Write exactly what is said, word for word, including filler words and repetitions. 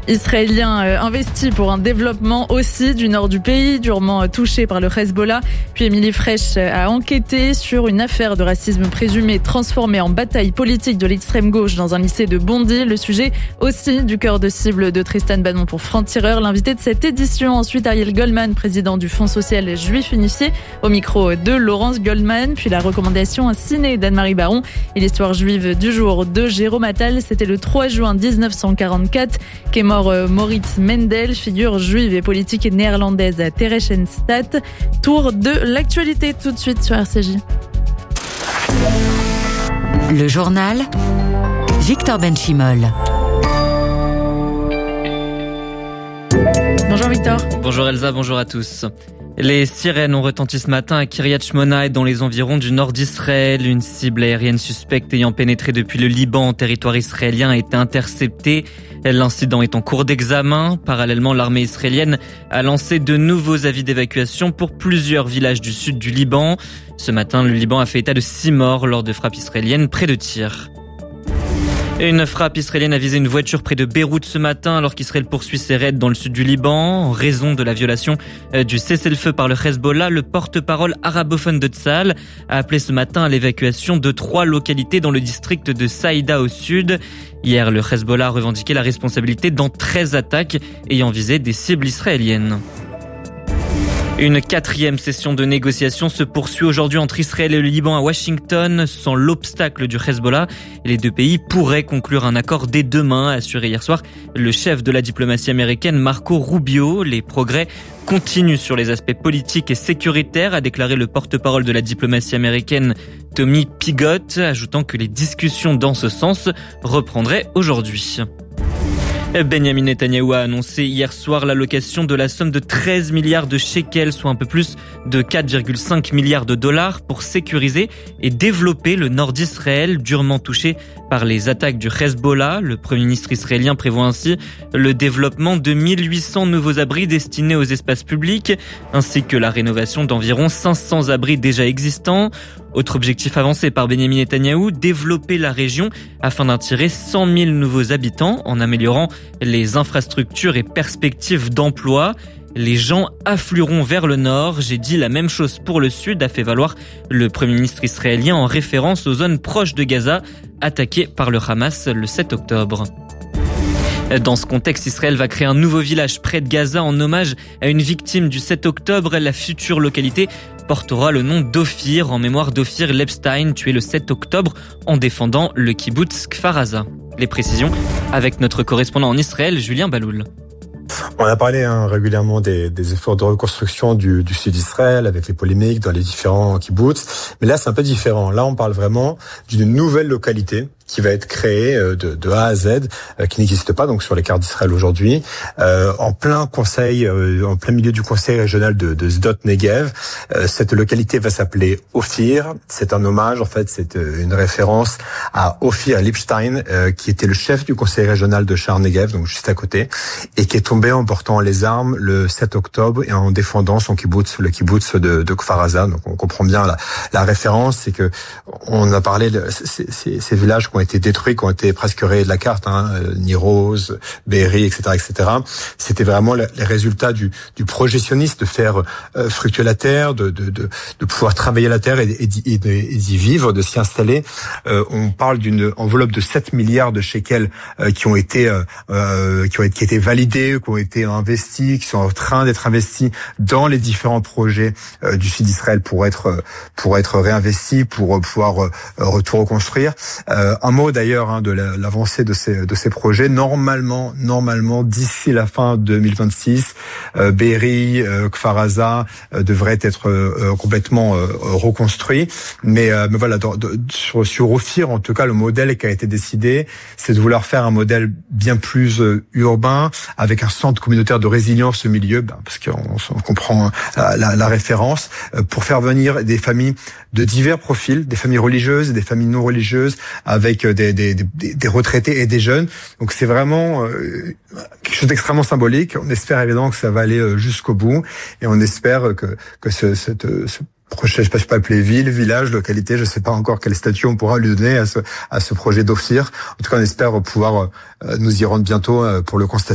Israélien euh, investi pour un développement aussi du nord du pays, durement euh, touché par le Hezbollah. Puis Émilie Frèche a enquêté sur une affaire de racisme présumé transformée en bataille politique de l'extrême gauche dans un lycée de Bondy. Le sujet aussi du cœur de cible de Tristan Banon pour Franc-Tireur. L'invité de cette édition, ensuite Ariel Goldman, président du Fonds social juif unifié, au micro de Laurence Goldman. Puis la recommandation ciné d'Anne-Marie Baron et l'histoire juive du jour de Jérôme Attal. C'était le trois juin dix-neuf cent quarante-quatre qu'est mort Moritz Mendel, figure juive et politique néerlandaise à Theresienstadt. Tour de l'actualité tout de suite sur R C J. Le journal, Victor Benchimol. Bonjour Victor. Bonjour Elsa, bonjour à tous. Les sirènes ont retenti ce matin à Kiryat Shmona et dans les environs du nord d'Israël. Une cible aérienne suspecte ayant pénétré depuis le Liban en territoire israélien a été interceptée. L'incident est en cours d'examen. Parallèlement, l'armée israélienne a lancé de nouveaux avis d'évacuation pour plusieurs villages du sud du Liban. Ce matin, le Liban a fait état de six morts lors de frappes israéliennes près de Tyr. Une frappe israélienne a visé une voiture près de Beyrouth ce matin alors qu'Israël poursuit ses raids dans le sud du Liban. En raison de la violation du cessez-le-feu par le Hezbollah, le porte-parole arabophone de Tsahal a appelé ce matin à l'évacuation de trois localités dans le district de Saïda au sud. Hier, le Hezbollah a revendiqué la responsabilité dans treize attaques ayant visé des cibles israéliennes. Une quatrième session de négociation se poursuit aujourd'hui entre Israël et le Liban à Washington. Sans l'obstacle du Hezbollah, les deux pays pourraient conclure un accord dès demain, a assuré hier soir le chef de la diplomatie américaine Marco Rubio. Les progrès continuent sur les aspects politiques et sécuritaires, a déclaré le porte-parole de la diplomatie américaine Tommy Pigott, ajoutant que les discussions dans ce sens reprendraient aujourd'hui. Benjamin Netanyahou a annoncé hier soir l'allocation de la somme de treize milliards de shekels, soit un peu plus de quatre virgule cinq milliards de dollars, pour sécuriser et développer le nord d'Israël, durement touché par les attaques du Hezbollah. Le Premier ministre israélien prévoit ainsi le développement de mille huit cents nouveaux abris destinés aux espaces publics, ainsi que la rénovation d'environ cinq cents abris déjà existants. Autre objectif avancé par Benjamin Netanyahou, développer la région afin d'attirer cent mille nouveaux habitants en améliorant les infrastructures et perspectives d'emploi. Les gens afflueront vers le nord. J'ai dit la même chose pour le sud, a fait valoir le Premier ministre israélien en référence aux zones proches de Gaza, attaquées par le Hamas le sept octobre. Dans ce contexte, Israël va créer un nouveau village près de Gaza en hommage à une victime du sept octobre. La future localité portera le nom d'Ophir, en mémoire d'Ophir Lepstein, tué le sept octobre en défendant le kibboutz Kfar Aza. Les précisions avec notre correspondant en Israël, Julien Baloul. On a parlé hein, régulièrement des, des efforts de reconstruction du, du sud d'Israël avec les polémiques dans les différents kibboutz. Mais là, c'est un peu différent. Là, on parle vraiment d'une nouvelle localité qui va être créée de, de A à Z, euh, qui n'existe pas donc sur les cartes d'Israël aujourd'hui, euh, en plein conseil, euh, en plein milieu du conseil régional de, de Sdot Negev. Euh, cette localité va s'appeler Ophir. C'est un hommage, en fait, c'est une référence à Ophir Lepstein, euh, qui était le chef du conseil régional de Sha'ar Negev, donc juste à côté, et qui est tombé en portant les armes le sept octobre et en défendant son kibbutz, le kibbutz de, de Kfar Aza. Donc on comprend bien la, la référence, c'est que on a parlé de ces, ces, ces villages qui ont été détruits, qui ont été presque rayés de la carte, hein, Niroz, Be'eri, et cetera, et cetera. C'était vraiment les résultats du, du projet sioniste de faire euh, fructuer la terre, de, de, de, de pouvoir travailler la terre et, et, d'y, et d'y vivre, de s'y installer. Euh, on parle d'une enveloppe de sept milliards de shekels euh, qui ont été euh, qui ont été qui étaient validés, qui ont été investis, qui sont en train d'être investis dans les différents projets euh, du sud d'Israël pour être pour être réinvestis, pour pouvoir euh, tout reconstruire. Euh, un mot d'ailleurs hein, de la, l'avancée de ces de ces projets. Normalement, normalement d'ici la fin deux mille vingt-six, euh, Be'eri, euh, Kfar Aza euh, devraient être euh, complètement euh, reconstruits. Mais, euh, mais voilà, dans, de, sur sur Ophir, en tout cas, le modèle qui a été décidé, c'est de vouloir faire un modèle bien plus euh, urbain, avec un centre communautaire de résilience au milieu, ben, parce qu'on on comprend la, la, la référence, euh, pour faire venir des familles de divers profils, des familles religieuses et des familles non religieuses, avec des, des, des, des retraités et des jeunes. Donc c'est vraiment euh, quelque chose d'extrêmement symbolique. On espère évidemment que ça va aller jusqu'au bout, et on espère que, que ce, cette, ce projet, je sais pas si je peux appeler ville, village, localité, je sais pas encore quel statut on pourra lui donner à ce, à ce projet d'Ophir. En tout cas, on espère pouvoir euh, nous y rendre bientôt euh, pour le constater.